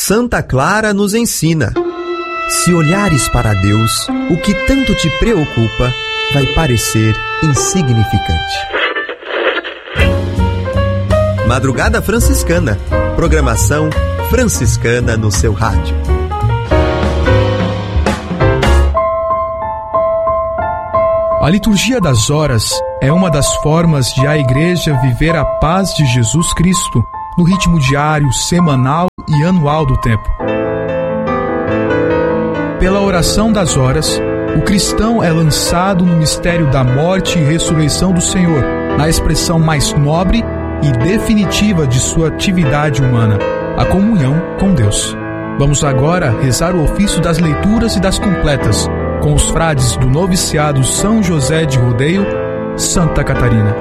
Santa Clara nos ensina: se olhares para Deus, o que tanto te preocupa vai parecer insignificante. Madrugada Franciscana. Programação franciscana no seu rádio. A liturgia das horas é uma das formas de a Igreja viver a paz de Jesus Cristo no ritmo diário, semanal e anual do tempo. Pela oração das horas, o cristão é lançado no mistério da morte e ressurreição do Senhor, na expressão mais nobre e definitiva de sua atividade humana, a comunhão com Deus. Vamos agora rezar o ofício das leituras e das completas, com os frades do noviciado São José de Rodeio, Santa Catarina.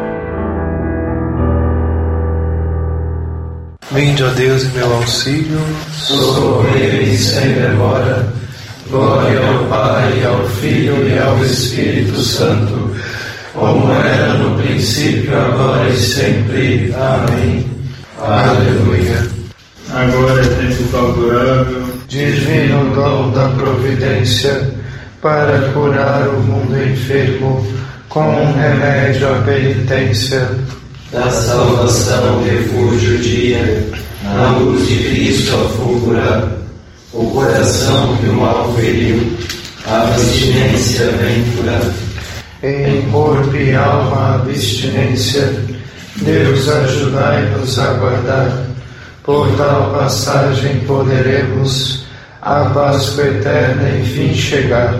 Vinde, ó Deus, em meu auxílio, socorrei-me sem demora. Glória ao Pai, ao Filho e ao Espírito Santo, como era no princípio, agora e sempre. Amém. Aleluia. Agora é tempo favorável, divino dom da providência, para curar o mundo enfermo, com um remédio à penitência. Da salvação, refúgio, dia, na luz de Cristo a fulgurar, o coração que o mal feriu, a abstinência vem curar. Em corpo e alma abstinência, Deus ajudai-nos a guardar, por tal passagem poderemos a Páscoa eterna enfim chegar.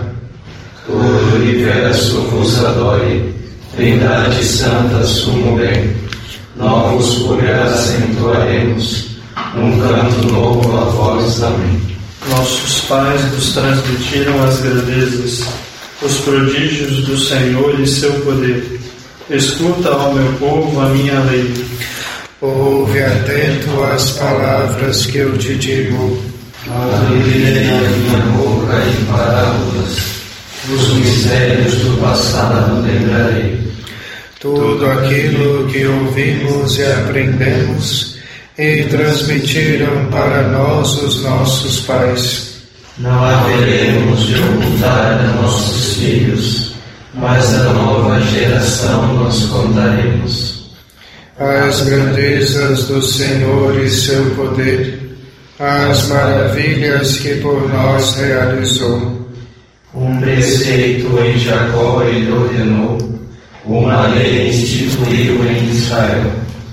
Todo o universo vos adore, Trindade Santa, sumo bem, novos por graça entoaremos, num canto novo a vós. Amém. Nossos pais nos transmitiram as grandezas, os prodígios do Senhor e seu poder. Escuta, ó meu povo, a minha lei. Ouve atento às palavras que eu te digo. Abrirei a minha boca em parábolas, os mistérios do passado lembrarei. Tudo aquilo que ouvimos e aprendemos e transmitiram para nós os nossos pais. Não haveremos de ocultar a nossos filhos, mas a nova geração nós contaremos. As grandezas do Senhor e seu poder, as maravilhas que por nós realizou. Um preceito em Jacó ele ordenou, uma lei instituiu em Israel.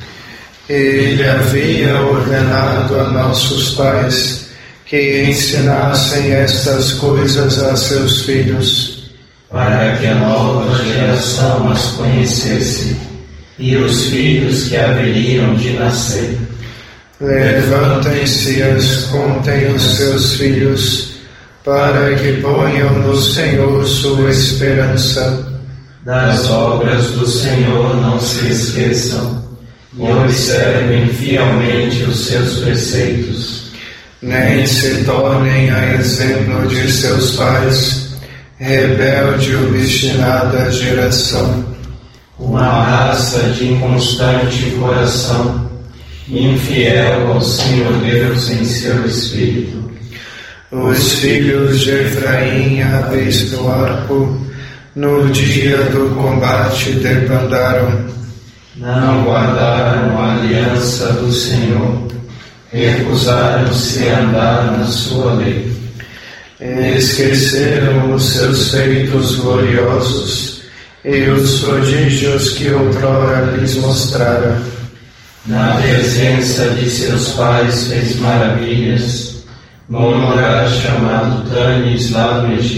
Ele havia ordenado a nossos pais que ensinassem estas coisas a seus filhos, para que a nova geração as conhecesse, e os filhos que haveriam de nascer. Levantem-se e contem os seus filhos, para que ponham no Senhor sua esperança. Das obras do Senhor não se esqueçam, e observem fielmente os seus preceitos. Nem se tornem a exemplo de seus pais, rebelde e obstinada geração. Uma raça de inconstante coração, infiel ao Senhor Deus em seu espírito. Os filhos de Efraim, aves do arco, no dia do combate debandaram. Não guardaram a aliança do Senhor, recusaram-se a andar na sua lei. Esqueceram os seus feitos gloriosos e os prodígios que outrora lhes mostrara. Na presença de seus pais fez maravilhas, num lugar chamado Tanis, lá no Egito.